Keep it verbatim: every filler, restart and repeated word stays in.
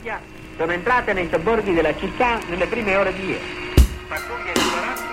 mafia sono entrate nei sobborghi della città nelle prime ore di ieri. Pattuglie di quaranta